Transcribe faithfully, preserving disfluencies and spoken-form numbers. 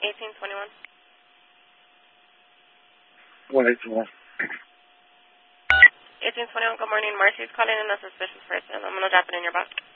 eighteen twenty-one. What is it? eighteen twenty-one, good morning. Marcy's calling in a suspicious person. I'm going to drop it in your box.